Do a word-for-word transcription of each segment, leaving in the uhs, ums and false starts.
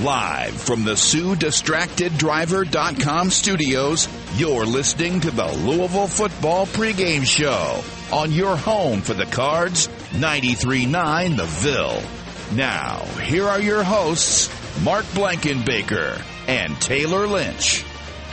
Live from the Sue Distracted Driver dot com studios, you're listening to the Louisville Football Pregame Show on your home for the Cards, ninety-three point nine The Ville. Now, here are your hosts, Mark Blankenbaker and Taylor Lynch.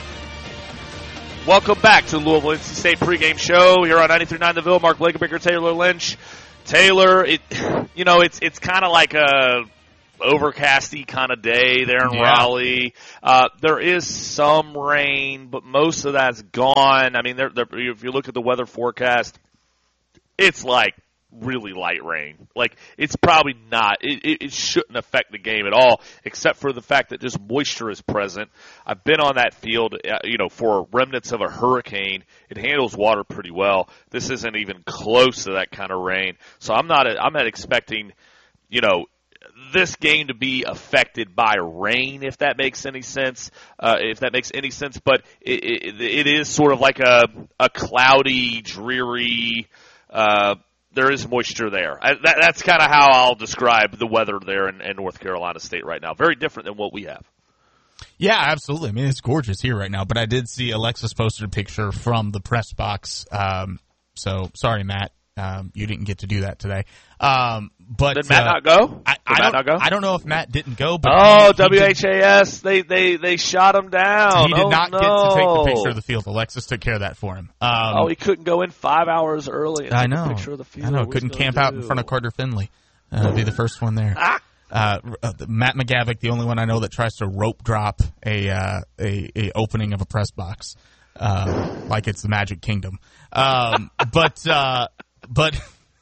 Welcome back to the Louisville N C State Pregame Show here on ninety-three point nine The Ville. Mark Blankenbaker, Taylor Lynch. Taylor, it, you know, it's it's kind of like a overcasty kind of day there in yeah. Raleigh. Uh, there is some rain, but most of that's gone. I mean, they're, they're, if you look at the weather forecast, it's like really light rain. Like, it's probably not. It, it, it shouldn't affect the game at all, except for the fact that just moisture is present. I've been on that field, uh, you know, for remnants of a hurricane. It handles water pretty well. This isn't even close to that kind of rain. So I'm not, I'm not expecting, you know, this game to be affected by rain, if that makes any sense. Uh, if that makes any sense, but it, it, it is sort of like a a cloudy, dreary. Uh, there is moisture there. I, that, that's kind of how I'll describe the weather there in, in North Carolina State right now. Very different than what we have. Yeah, absolutely. I mean, it's gorgeous here right now. But I did see Alexis posted a picture from the press box. Um, so sorry, Matt. Um, you didn't get to do that today. Um, but did Matt uh, not go? I, did I Matt don't, not go? I don't know if Matt didn't go. But oh, he, he W H A S, did, they, they, they shot him down. He did oh, not no. get to take the picture of the field. Alexis took care of that for him. Um, oh, he couldn't go in five hours early and I take know. a picture of the field. I know. Couldn't camp do? out in front of Carter Finley. Uh, be the first one there. Ah. Uh, uh, Matt McGavick, the only one I know that tries to rope drop a uh, a, a opening of a press box, uh, like it's the Magic Kingdom. Um, but uh, but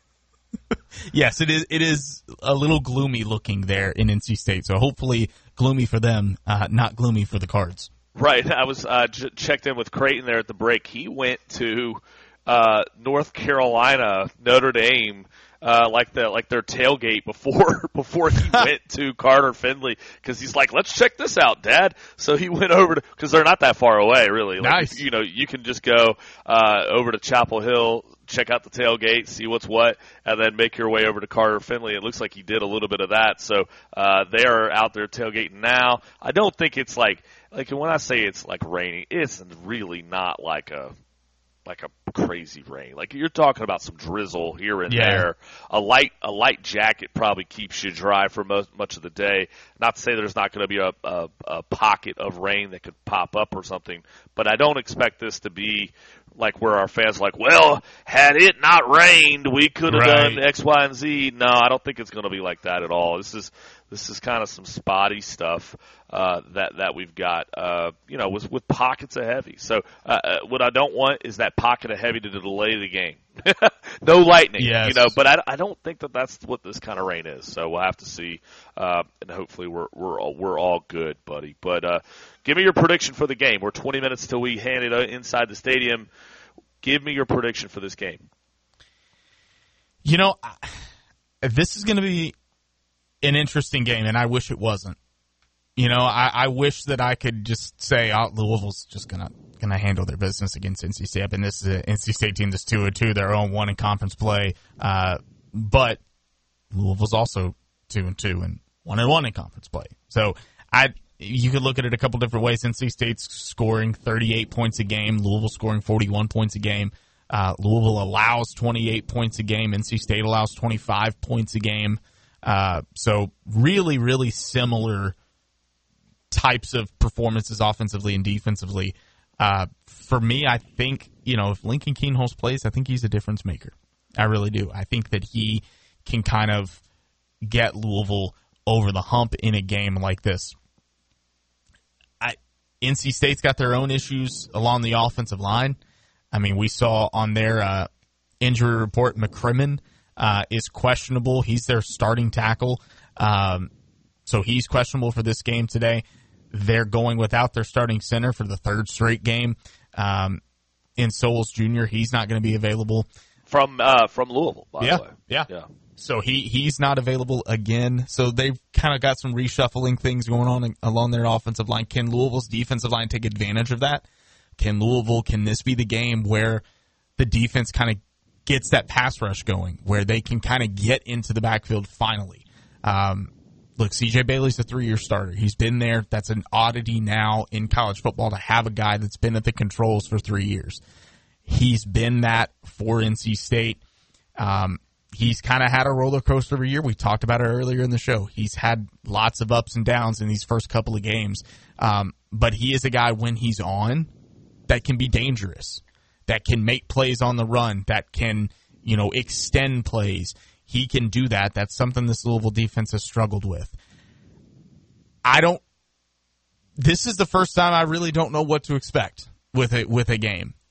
yes, it is. It is a little gloomy looking there in N C State. So hopefully, gloomy for them, uh, not gloomy for the Cards. Right. I was uh, j- checked in with Creighton there at the break. He went to uh, North Carolina, Notre Dame. Uh, like the like their tailgate before before he went to Carter Finley, because he's like, let's check this out, Dad. So he went over to, because they're not that far away, really. Like, nice. You know, you can just go uh, over to Chapel Hill, check out the tailgate, see what's what, and then make your way over to Carter Finley. It looks like he did a little bit of that. So uh, they're out there tailgating now. I don't think it's like like when I say it's like raining, it's really not like a. like a crazy rain. Like, you're talking about some drizzle here and yeah. there. A light a light jacket probably keeps you dry for most, much of the day. Not to say there's not going to be a, a, a pocket of rain that could pop up or something, but I don't expect this to be like where our fans are like, well, had it not rained, we could have right. done X, Y, and Z. No, I don't think it's going to be like that at all. This is This is kind of some spotty stuff uh, that that we've got, uh, you know, with, with pockets of heavy. So uh, uh, what I don't want is that pocket of heavy to delay the game. No lightning, yes. you know. But I, I don't think that that's what this kind of rain is. So we'll have to see, uh, and hopefully we're we're all, we're all good, buddy. But uh, give me your prediction for the game. We're twenty minutes till we hand it inside the stadium. Give me your prediction for this game. You know, this is going to be an interesting game, and I wish it wasn't. You know, I, I wish that I could just say, oh, Louisville's just gonna gonna handle their business against N C State. And this is an N C State team that's two and two, their own one in conference play. Uh, but Louisville's also two and two and one and one in conference play. So I, you could look at it a couple different ways. N C State's scoring thirty-eight points a game. Louisville scoring forty-one points a game. Uh, Louisville allows twenty-eight points a game. N C State allows twenty-five points a game. Uh, so really, really similar types of performances offensively and defensively. Uh, for me, I think, you know, if Lincoln Kienholz plays, I think he's a difference maker. I really do. I think that he can kind of get Louisville over the hump in a game like this. I, N C State's got their own issues along the offensive line. I mean, we saw on their uh, injury report, McCrimmon Uh, is questionable. He's their starting tackle. Um, so he's questionable for this game today. They're going without their starting center for the third straight game. Um, in Souls Junior, he's not going to be available. From uh, from Louisville, by yeah, the way. Yeah. Yeah. So he, he's not available again. So they've kind of got some reshuffling things going on along their offensive line. Can Louisville's defensive line take advantage of that? Can Louisville, can this be the game where the defense kind of gets that pass rush going, where they can kind of get into the backfield finally? Um, look, C J Bailey's a three-year starter. He's been there. That's an oddity now in college football to have a guy that's been at the controls for three years. He's been that for N C State. Um, he's kind of had a roller coaster of a year. We talked about it earlier in the show. He's had lots of ups and downs in these first couple of games. Um, but he is a guy, when he's on, that can be dangerous, that can make plays on the run, that can, you know, extend plays. He can do that. That's something this Louisville defense has struggled with. I don't – this is the first time I really don't know what to expect with a, with a game.